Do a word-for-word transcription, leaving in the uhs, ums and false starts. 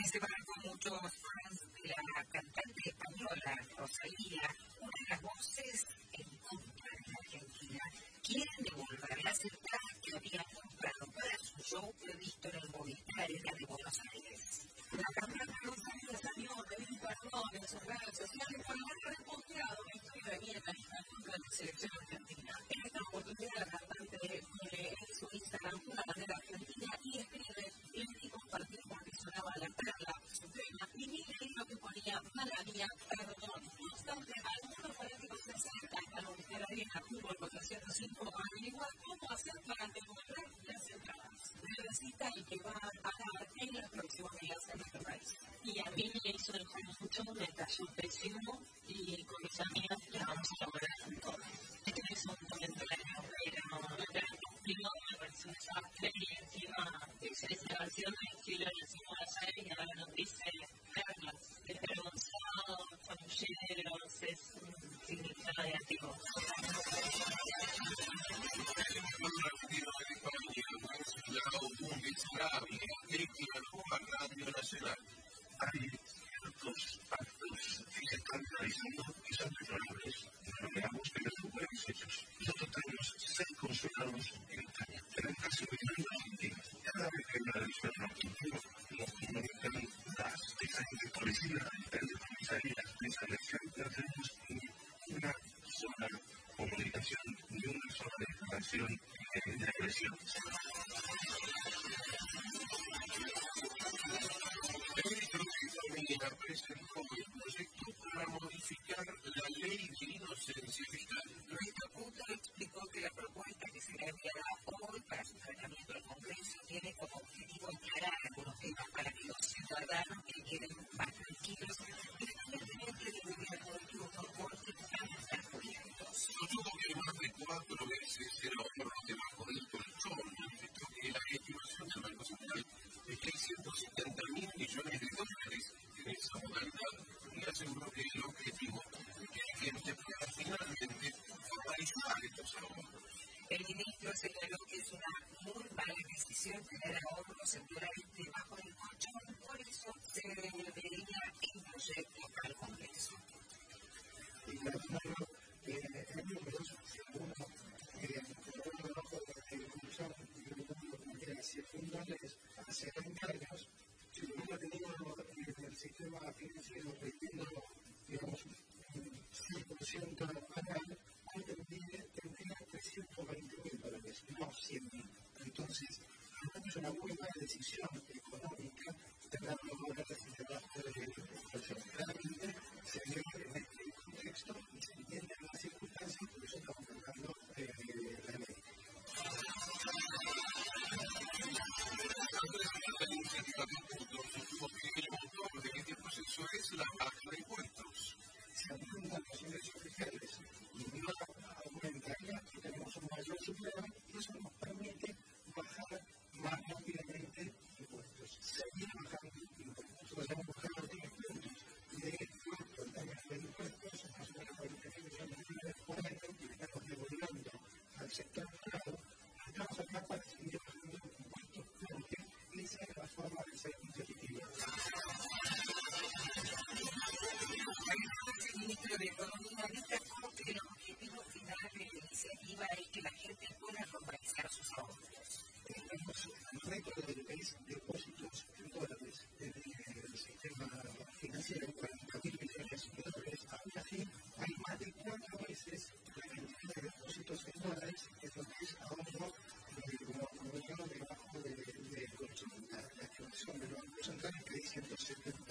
ese marco, muchos fans de la cantante española Rosalía, una de las voces en contra de la Argentina, quieren devolver las entradas que habían comprado para su show previsto en el Movistar Arena de Buenos Aires. La cantante Rosalía salió a pedir perdón en sus redes sociales por haber reposteado una historia de Viena contra la selección argentina. En esta oportunidad, la cantante en su Instagram una bandera argentina y escribe: el que compartí porque sonaba la perla suprema y mira ahí lo que ponía: mala mía, perdón. No obstante, algunos fanáticos se acercan a Movistar Arena Fútbol cuatrocientos cinco a averiguar cómo hacer para devolver las entradas. Necesita el que va a pagar en los próximos días en nuestro país. Y a mí me hizo el mucho, me cayó pésimo y con mis amigas la vamos a lograr juntos. Este es un comentario, pero no me pareció un desastre y encima esa versión de estilo en el Buenos Aires y ahora nos dice perlas, de pregonzado, chamulleros, es un significado negativo. Hay ciertos actos que se están realizando y son deplorables. No veamos que no son buenos hechos. Nosotros tenemos seis consulados en Italia. En el caso de la Argentina, cada vez que hay una decisión argentina, nos comunican las diferentes policías, diferentes comisarías de esa elección, no tenemos una sola comunicación ni una sola declaración de agresión. Presentó el proyecto para modificar la ley de inocencia fiscal. Nuestro punto explicó que la propuesta que se le enviará hoy para su tratamiento al Congreso tiene como objetivo aclarar algunos temas para que los ciudadanos que queden más tranquilos, independientemente del gobierno de turno, porque van a estar cubiertos. Sostuvo que más de cuatro veces se ahorró debajo del colchón, manifestó que la estimación del Banco Central es que hay ciento setenta mil millones de dólares en esa modalidad y aseguró que el objetivo es que la gente pueda finalmente formalizar estos ahorros. El ministro señaló que es una muy mala decisión tener ahorros en dólares debajo del colchón, por eso se debería el proyecto al Congreso. Y la primera, en números, uno, por debajo del colchón y el mundo de cien mil dólares hace veinte años, si hubiera tenido en el sistema financiero rindiendo, digamos, un seis por ciento anual, hoy tendría trescientos veinte mil dólares, no cien mil. Entonces, es una muy mala decisión económica tener los dólares debajo del colchón. Claramente se ve en este contexto y se entiende en las circunstancias, por eso estamos tratando de la ley. La iniciativa de puntos sostuvo que el motor de este proceso es la baja de impuestos. Se aumentan los ingresos fiscales y no aumentaría que tenemos un mayor superávit y eso nos permite bajar más rápidamente impuestos. Seguir bajando impuestos. Nosotros hemos bajado diez puntos de impuestos en términos de impuestos, más o menos cuarenta mil millones de dólares por año, y estamos devolviendo al sector privado. Estamos acá para seguir bajando impuestos porque esa es la forma de ser competitiva. El ministro de Economía destacó que el objetivo final de la iniciativa es que la gente pueda formalizar sus ahorros. Tenemos el récord del país de depósitos en dólares en el sistema financiero, cuarenta mil millones de dólares. Aún así, hay más de cuatro veces la cantidad de depósitos en dólares que es lo que es ahorro como acumulado debajo del colchón. La estimación del Banco Central es que hay ciento setenta